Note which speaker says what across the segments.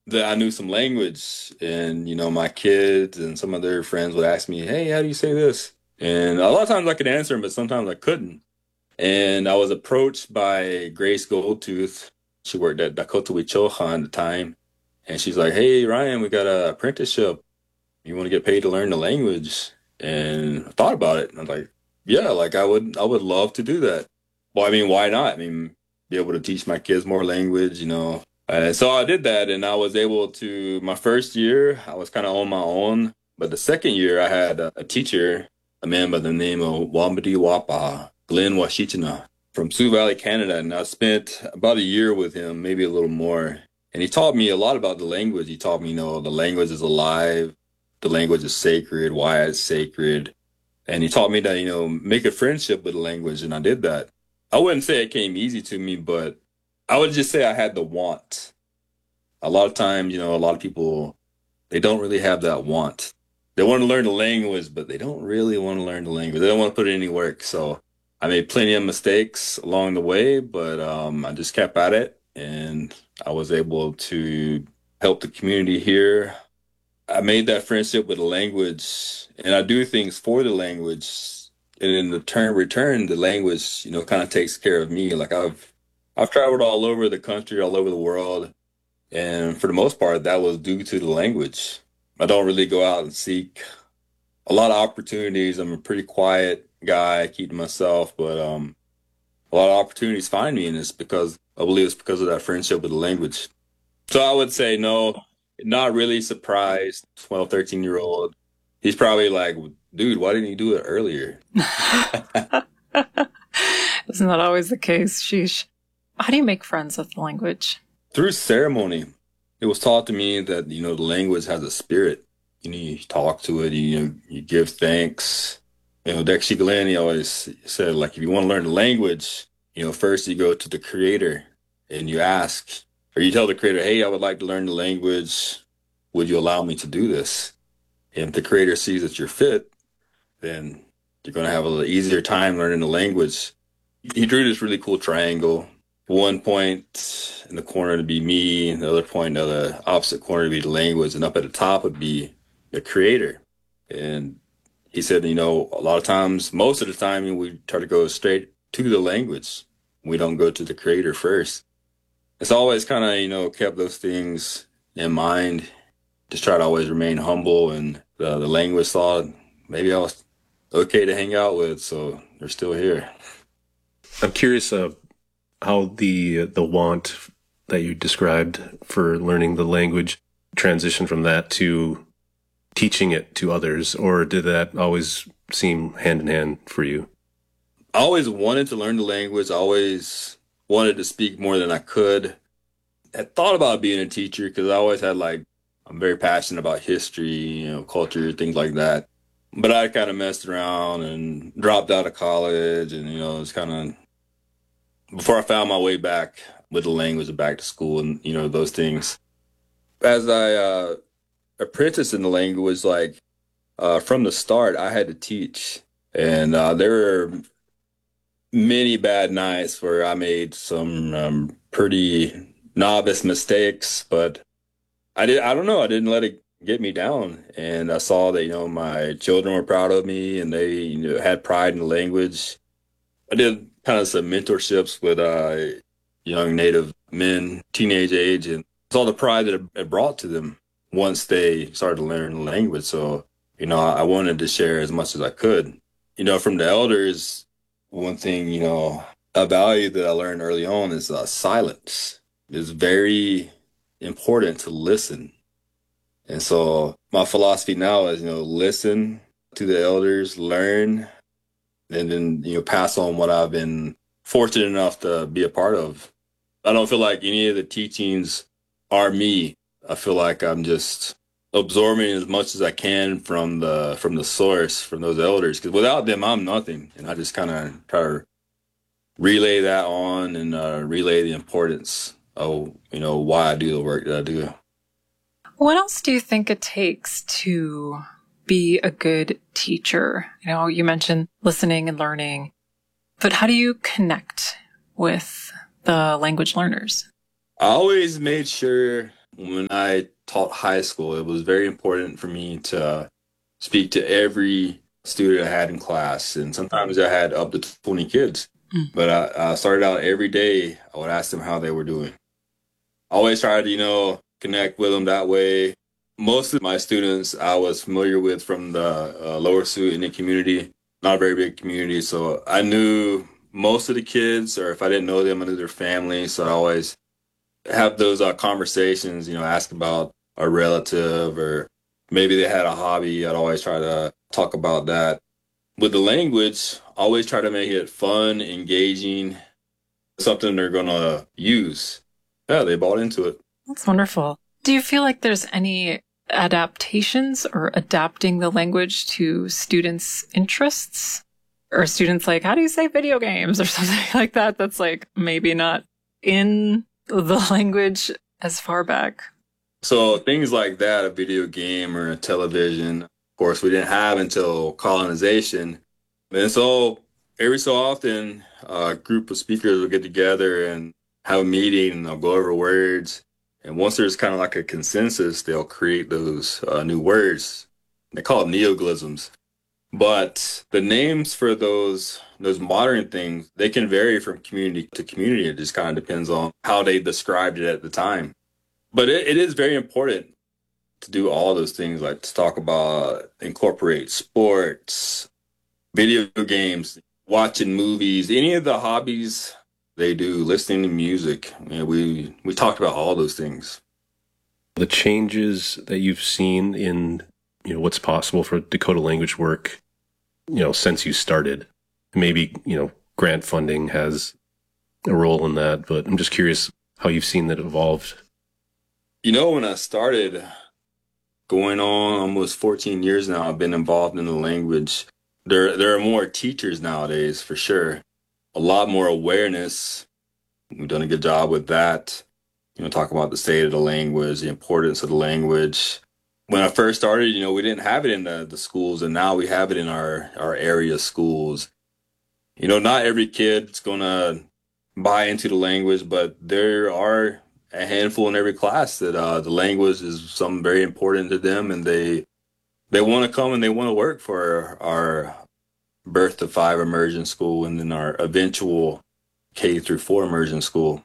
Speaker 1: that I knew some language, and my kids and some of their friends would ask me, "Hey, how do you say this?" And a lot of times I could answer them, but sometimes I couldn't. And I was approached by Grace Goldtooth. She worked at Dakota Wichoha at the time, and she's like, "Hey, Ryan, we got an apprenticeship. You want to get paid to learn the language?" And I thought about it, and I was like, "Yeah, like I would love to do that." Well, I mean, why not? I mean, be able to teach my kids more language. So I did that, and I was able to. My first year, I was kind of on my own, but the second year, I had a teacher, a man by the name of Wambadi Wapa, Glenn Washichina from Sioux Valley, Canada, and I spent about a year with him, maybe a little more. And he taught me a lot about the language. He taught me, the language is alive, the language is sacred, why it's sacred. And he taught me that, make a friendship with the language, and I did that. I wouldn't say it came easy to me, but I would just say I had the want. A lot of times, a lot of people, they don't really have that want. They want to learn the language, but they don't really want to learn the language. They don't want to put in any work. So I made plenty of mistakes along the way, but I just kept at it, and I was able to help the community here. I made that friendship with the language, and I do things for the language. And in the return, the language, kind of takes care of me. Like I've traveled all over the country, all over the world, and for the most part, that was due to the language. I don't really go out and seek a lot of opportunities. I'm a pretty quiet guy, I keep to myself, but a lot of opportunities find me, and it's because I believe it's because of that friendship with the language. So I would say no, not really surprised. 12, 13-year-old. He's probably like, dude, why didn't you do it earlier?
Speaker 2: Isn't that always the case? Sheesh. How do you make friends with the language?
Speaker 1: Through ceremony. It was taught to me that, the language has a spirit. You talk to it, you give thanks. Dexter Glenn, he always said, like, if you want to learn the language, first you go to the creator and you ask, or you tell the creator, hey, I would like to learn the language. Would you allow me to do this? And if the creator sees that you're fit, then you're going to have a little easier time learning the language. He drew this really cool triangle. One point in the corner to be me, and the other point in the opposite corner to be the language, and up at the top would be the creator. And he said, a lot of times, most of the time, we try to go straight to the language. We don't go to the creator first. It's always kind of, kept those things in mind. Just try to always remain humble, and the language thought maybe I was okay to hang out with, so they're still here.
Speaker 3: I'm curious how the want that you described for learning the language transitioned from that to teaching it to others, or did that always seem hand in hand for you?
Speaker 1: I always wanted to learn the language. I always wanted to speak more than I could. I thought about being a teacher because I always had I'm very passionate about history, culture, things like that. But I kind of messed around and dropped out of college, and it's kind of before I found my way back with the language and back to school and those things. As I apprenticed in the language, from the start, I had to teach, and there were many bad nights where I made some pretty novice mistakes, but I don't know. I didn't let it get me down. And I saw that, my children were proud of me, and they, had pride in the language. I did kind of some mentorships with young Native men, teenage age, and saw the pride that it brought to them once they started to learn the language. So, I wanted to share as much as I could. From the elders, one thing, a value that I learned early on is silence. It's very important to listen. And so my philosophy now is, listen to the elders, learn, and then, pass on what I've been fortunate enough to be a part of. I don't feel like any of the teachings are me. I feel like I'm just absorbing as much as I can from the source, from those elders, because without them, I'm nothing. And I just kind of try to relay that on and relay the importance of, why I do the work that I do.
Speaker 2: What else do you think it takes to be a good teacher? You mentioned listening and learning, but how do you connect with the language learners?
Speaker 1: I always made sure when I taught high school, it was very important for me to speak to every student I had in class. And sometimes I had up to 20 kids. But I started out every day, I would ask them how they were doing. I always tried to, connect with them that way. Most of my students I was familiar with from the Lower Sioux Indian community, not a very big community. So I knew most of the kids, or if I didn't know them, I knew their families. So I always have those conversations, ask about a relative or maybe they had a hobby. I'd always try to talk about that. With the language, I always try to make it fun, engaging, something they're going to use. Yeah, they bought into it.
Speaker 2: That's wonderful. Do you feel like there's any adaptations or adapting the language to students' interests? Or students like, how do you say video games or something like that? That's like maybe not in the language as far back.
Speaker 1: So things like that, a video game or a television, of course, we didn't have until colonization. And so every so often, a group of speakers will get together and have a meeting and they'll go over words. And once there's kind of like a consensus, they'll create those new words. They call it neologisms. But the names for those modern things, they can vary from community to community. It just kind of depends on how they described it at the time. But it is very important to do all those things, like to talk about, incorporate sports, video games, watching movies, any of the hobbies they do, listening to music. We talked about all those things.
Speaker 3: The changes that you've seen in what's possible for Dakota language work, since you started. Maybe, grant funding has a role in that, but I'm just curious how you've seen that evolved.
Speaker 1: When I started, going on almost 14 years now, I've been involved in the language. There are more teachers nowadays, for sure. A lot more awareness. We've done a good job with that. Talk about the state of the language, the importance of the language. When I first started, we didn't have it in the schools, and now we have it in our area schools. Not every kid's going to buy into the language, but there are a handful in every class that the language is something very important to them, and they want to come and they want to work for our birth to 5 immersion school and then our eventual K through 4 immersion school.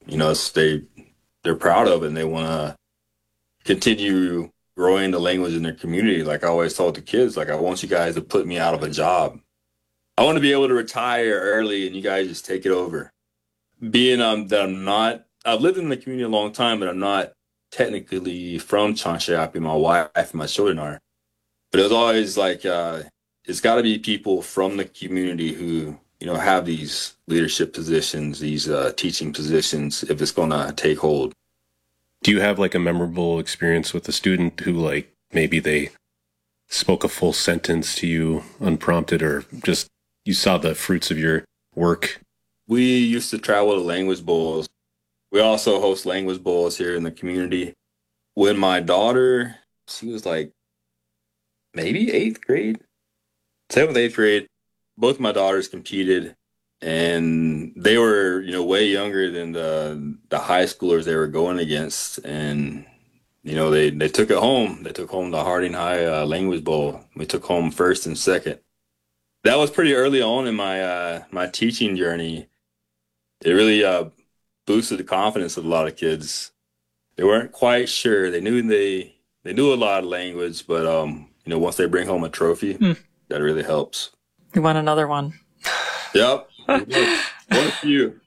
Speaker 1: They're proud of it and they want to continue growing the language in their community. Like I always told the kids, like, I want you guys to put me out of a job. I want to be able to retire early and you guys just take it over. Being that I've lived in the community a long time, but I'm not technically from Chanshayapi. My wife and my children are. But it was always like, it's got to be people from the community who, have these leadership positions, these teaching positions, if it's going to take hold.
Speaker 3: Do you have like a memorable experience with a student who like maybe they spoke a full sentence to you unprompted, or just you saw the fruits of your work?
Speaker 1: We used to travel to language bowls. We also host language bowls here in the community. When my daughter, she was like maybe 8th grade, 7th, 8th grade, both my daughters competed, and they were, way younger than the high schoolers they were going against. And, they took it home. They took home the Harding High Language Bowl. We took home 1st and 2nd. That was pretty early on in my teaching journey. It really boosted the confidence of a lot of kids. They weren't quite sure. They knew a lot of language, but once they bring home a trophy, that really helps.
Speaker 2: You want another one?
Speaker 1: Yep. One of few.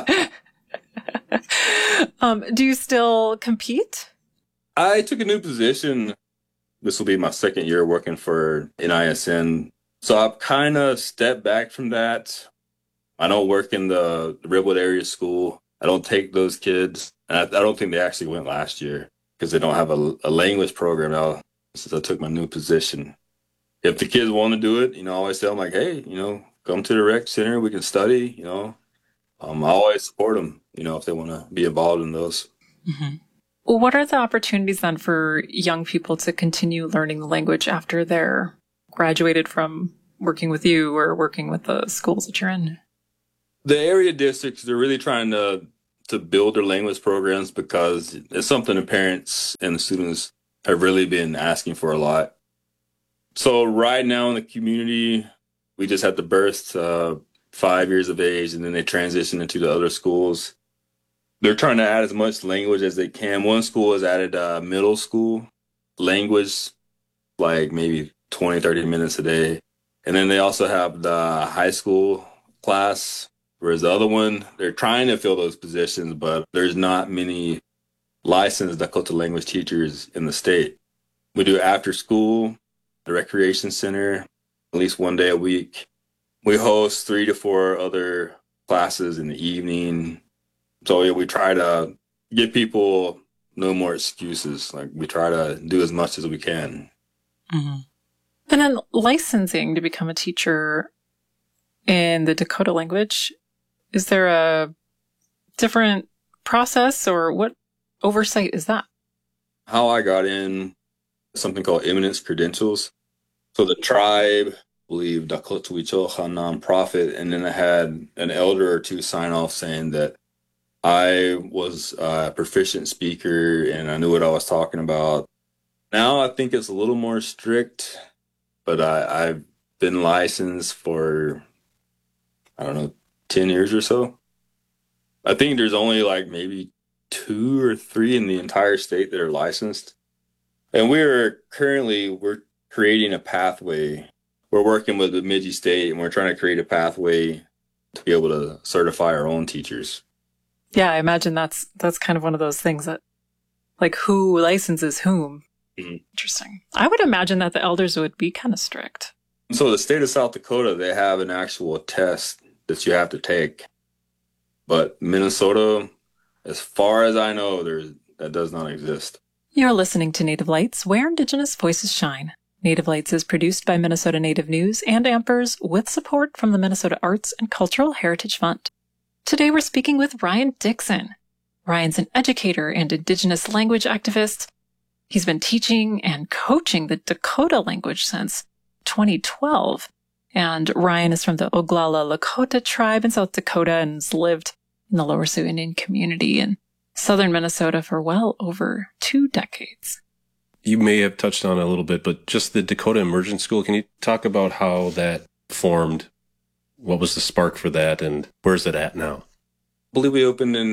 Speaker 2: Do you still compete?
Speaker 1: I took a new position. This will be my 2nd year working for NISN. So I've kind of stepped back from that. I don't work in the Redwood area school. I don't take those kids. And I don't think they actually went last year because they don't have a language program now since I took my new position. If the kids want to do it, I always tell them like, hey, come to the rec center. We can study, I always support them, if they want to be involved in those.
Speaker 2: Mm-hmm. Well, what are the opportunities then for young people to continue learning the language after they're graduated from working with you or working with the schools that you're in?
Speaker 1: The area districts, they're really trying to to build their language programs because it's something the parents and the students have really been asking for a lot. So right now in the community, we just had the births 5 years of age, and then they transition into the other schools. They're trying to add as much language as they can. One school has added middle school language, like maybe 20, 30 minutes a day. And then they also have the high school class, whereas the other one, they're trying to fill those positions, but there's not many licensed Dakota language teachers in the state. We do after school, the recreation center, at least one day a week. We host 3 to 4 other classes in the evening. So yeah, we try to give people no more excuses. Like we try to do as much as we can.
Speaker 2: Mm-hmm. And then licensing to become a teacher in the Dakota language, is there a different process or what oversight is that?
Speaker 1: How I got in something called Eminence Credentials. So the tribe, I believe Dakota Wichocha nonprofit, and then I had an elder or two sign off saying that I was a proficient speaker and I knew what I was talking about. Now I think it's a little more strict, but I've been licensed for, I don't know, 10 years or so. I think there's only like maybe 2 or 3 in the entire state that are licensed. And we're creating a pathway. We're working with Bemidji State and we're trying to create a pathway to be able to certify our own teachers.
Speaker 2: Yeah, I imagine that's kind of one of those things that, like, who licenses whom? Mm-hmm. Interesting. I would imagine that the elders would be kind of strict.
Speaker 1: So the state of South Dakota, they have an actual test that you have to take. But Minnesota, as far as I know, that does not exist.
Speaker 2: You're listening to Native Lights, where Indigenous voices shine. Native Lights is produced by Minnesota Native News and Ampers with support from the Minnesota Arts and Cultural Heritage Fund. Today we're speaking with Ryan Dixon. Ryan's an educator and Indigenous language activist. He's been teaching and coaching the Dakota language since 2012. And Ryan is from the Oglala Lakota tribe in South Dakota and has lived in the Lower Sioux Indian community in southern Minnesota for well over 2 decades.
Speaker 3: You may have touched on it a little bit, but just the Dakota Immersion School, can you talk about how that formed? What was the spark for that, and where's it at now?
Speaker 1: I believe we opened in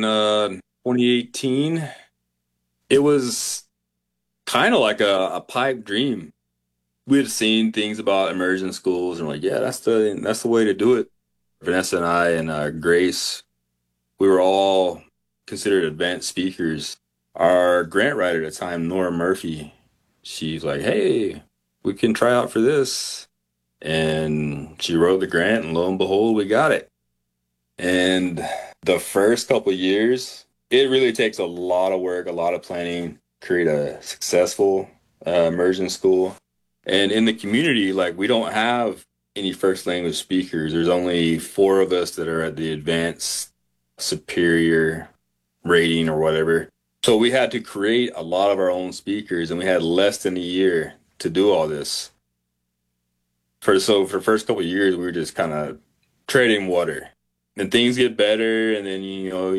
Speaker 1: 2018. It was kind of like a pipe dream. We had seen things about immersion schools, and we're like, yeah, that's the way to do it. Vanessa and I and Grace, we were all considered advanced speakers. Our grant writer at the time, Nora Murphy, she's like, hey, we can try out for this. And she wrote the grant, and lo and behold, we got it. And the first couple of years, it really takes a lot of work, a lot of planning, create a successful immersion school. And in the community, like, we don't have any first language speakers. There's only 4 of us that are at the advanced superior rating or whatever. So we had to create a lot of our own speakers, and we had less than a year to do all this. For the first couple of years, we were just kind of treading water. And things get better, and then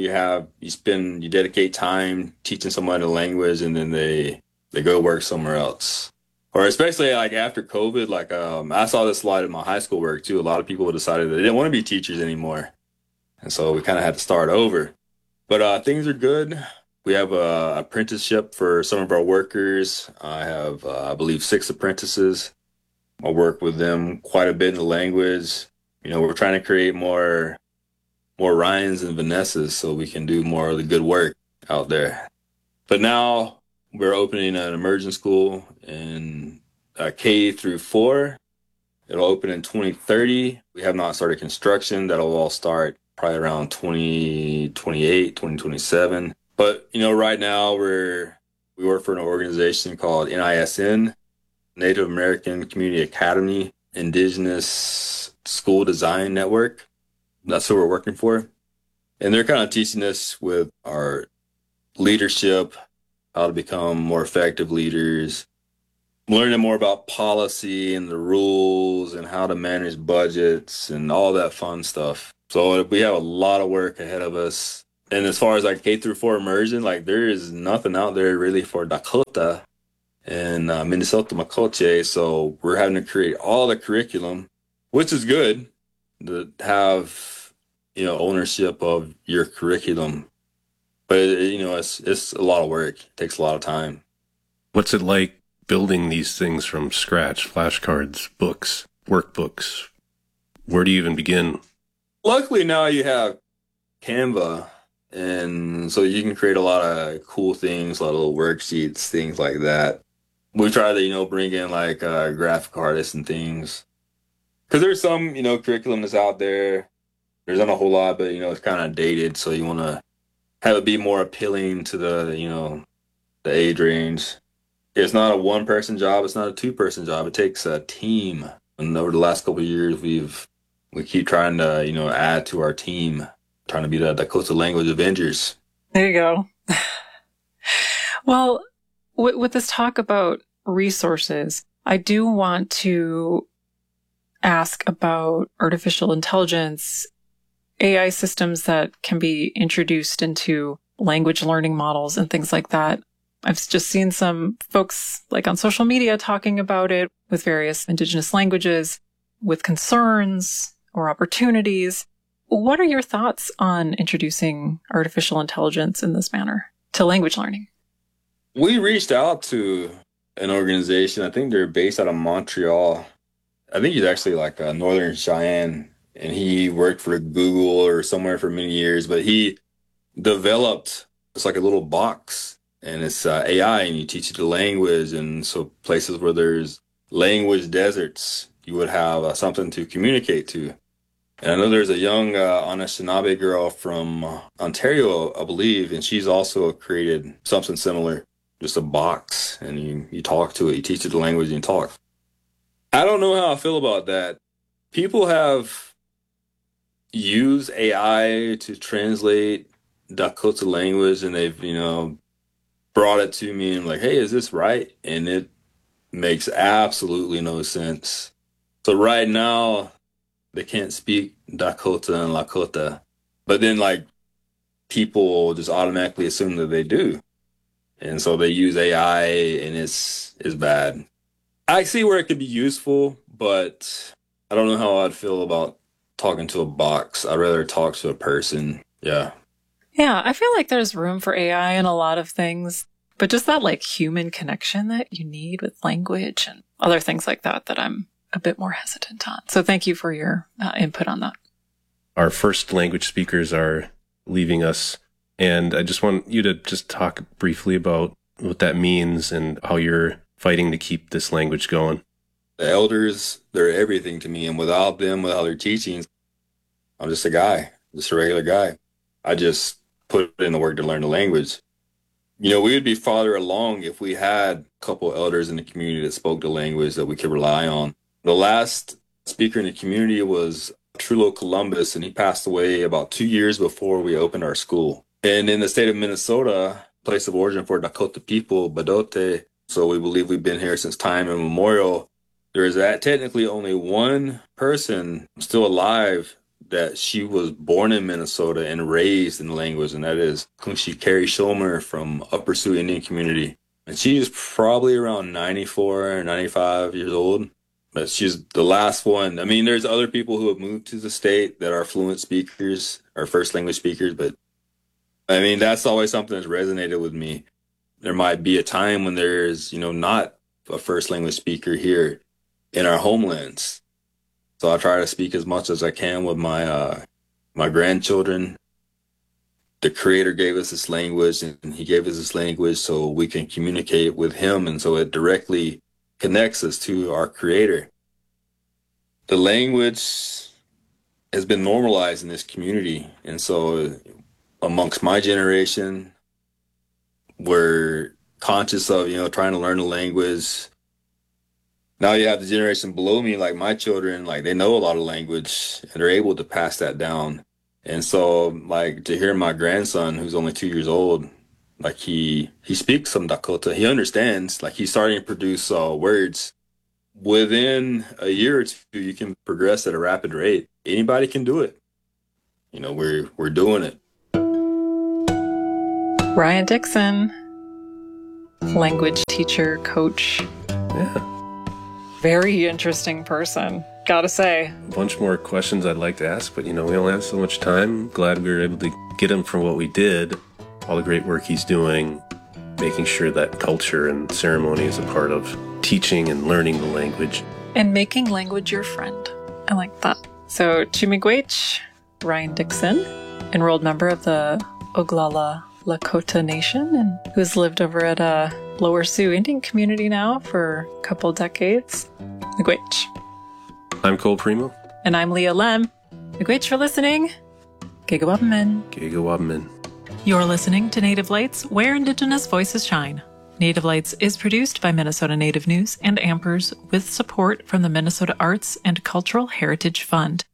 Speaker 1: you dedicate time teaching somebody the language, and then they go work somewhere else. Or especially like after COVID, like I saw this a lot in my high school work too. A lot of people decided that they didn't want to be teachers anymore, and so we kind of had to start over. But things are good. We have a apprenticeship for some of our workers. I have, I believe, 6 apprentices. I work with them quite a bit in the language. We're trying to create more Ryans and Vanessas so we can do more of the good work out there. But now we're opening an immersion school in K through 4. It'll open in 2030. We have not started construction. That'll all start probably around 2028, 2027. But, right now we work for an organization called NISN, Native American Community Academy Indigenous School Design Network. That's who we're working for. And they're kind of teaching us with our leadership, how to become more effective leaders, learning more about policy and the rules and how to manage budgets and all that fun stuff. So we have a lot of work ahead of us. And as far as like K through 4 immersion, like there is nothing out there really for Dakota and Minnesota Makoche. So we're having to create all the curriculum, which is good to have, ownership of your curriculum. But it's a lot of work. It takes a lot of time.
Speaker 3: What's it like building these things from scratch? Flashcards, books, workbooks. Where do you even begin?
Speaker 1: Luckily now you have Canva, and so you can create a lot of cool things, a lot of little worksheets, things like that. We try to, bring in like graphic artists and things. Because there's some, curriculum that's out there. There's not a whole lot, but, it's kind of dated. So you want to have it be more appealing to the age range. It's not a one-person job. It's not a two-person job. It takes a team. And over the last couple of years, we keep trying to, add to our team, trying to be the Dakota Language Avengers.
Speaker 2: There you go. Well, with this talk about resources, I do want to ask about artificial intelligence, AI systems that can be introduced into language learning models and things like that. I've just seen some folks like on social media talking about it with various indigenous languages, with concerns or opportunities. What are your thoughts on introducing artificial intelligence in this manner to language learning?
Speaker 1: We reached out to an organization. I think they're based out of Montreal. I think he's actually like a Northern Cheyenne, and he worked for Google or somewhere for many years, but he developed, it's like a little box, and it's AI, and you teach it the language. And so places where there's language deserts, you would have something to communicate to. And I know there's a young Anishinaabe girl from Ontario, I believe, and she's also created something similar, just a box, and you talk to it, you teach it the language, and you talk. I don't know how I feel about that. People have used AI to translate Dakota language, and they've, brought it to me and like, hey, is this right? And it makes absolutely no sense. So right now, they can't speak Dakota and Lakota, but then like people just automatically assume that they do. And so they use AI, and it's bad. I see where it could be useful, but I don't know how I'd feel about talking to a box. I'd rather talk to a person. Yeah.
Speaker 2: Yeah, I feel like there's room for AI in a lot of things, but just that like human connection that you need with language and other things like that I'm a bit more hesitant on. So thank you for your input on that.
Speaker 3: Our first language speakers are leaving us, and I just want you to just talk briefly about what that means and how you're fighting to keep this language going.
Speaker 1: The elders, they're everything to me, and without them, without their teachings, I'm just a guy, just a regular guy. I just put in the work to learn the language. We would be farther along if we had a couple elders in the community that spoke the language that we could rely on. The last speaker in the community was Trulo Columbus, and he passed away about 2 years before we opened our school. And in the state of Minnesota, place of origin for Dakota people, Badote, so we believe we've been here since time immemorial. There is technically only one person still alive that she was born in Minnesota and raised in the language, and that is Kunshi Carrie Schomer from Upper Sioux Indian Community. And she's probably around 94 or 95 years old, but she's the last one. I mean, there's other people who have moved to the state that are fluent speakers or first language speakers, but I mean, that's always something that's resonated with me. There might be a time when there's, not a first language speaker here in our homelands. So I try to speak as much as I can with my grandchildren. The Creator gave us this language, and He gave us this language so we can communicate with Him, and so it directly connects us to our Creator. The language has been normalized in this community, and so amongst my generation, we're conscious of, trying to learn the language. Now you have the generation below me, like my children, like they know a lot of language and they're able to pass that down. And so like to hear my grandson, who's only 2 years old, like he speaks some Dakota, he understands, like he's starting to produce words. Within a year or two, you can progress at a rapid rate. Anybody can do it. We're doing it.
Speaker 2: Ryan Dixon, language teacher, coach.
Speaker 3: Yeah.
Speaker 2: Very interesting person, gotta say.
Speaker 3: A bunch more questions I'd like to ask, but we only have so much time. Glad we were able to get him for what we did. All the great work he's doing, making sure that culture and ceremony is a part of teaching and learning the language.
Speaker 2: And making language your friend. I like that. So, Chi-miigwech, Ryan Dixon, enrolled member of the Oglala Lakota Nation, and who's lived over at a Lower Sioux Indian community now for a couple decades. Miigwech.
Speaker 3: I'm Cole Primo.
Speaker 2: And I'm Leah Lem. Miigwech for listening. Gigawabamin.
Speaker 3: Gigawabamin.
Speaker 2: You're listening to Native Lights, where Indigenous voices shine. Native Lights is produced by Minnesota Native News and Ampers with support from the Minnesota Arts and Cultural Heritage Fund.